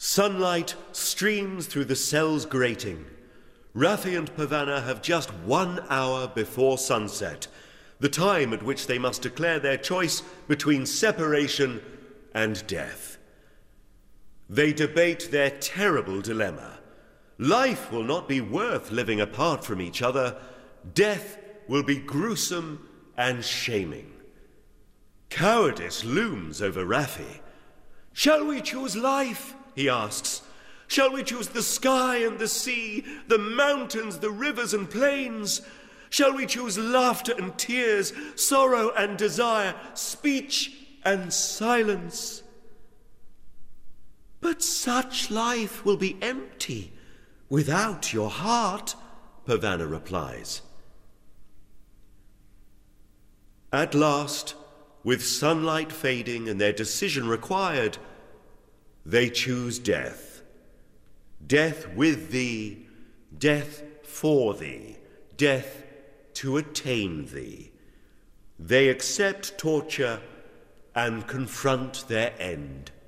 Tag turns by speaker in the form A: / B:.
A: Sunlight streams through the cell's grating. Raffi and Pavana have just 1 hour before sunset, the time at which they must declare their choice between separation and death. They debate their terrible dilemma. Life will not be worth living apart from each other. Death will be gruesome and shaming. Cowardice looms over Raffi. "Shall we choose life?" he asks. "Shall we choose the sky and the sea, the mountains, the rivers and plains? Shall we choose laughter and tears, sorrow and desire, speech and silence?" "But such life will be empty without your heart," Pavana replies. At last, with sunlight fading and their decision required, they choose death. Death with thee, death for thee, death to attain thee. They accept torture and confront their end.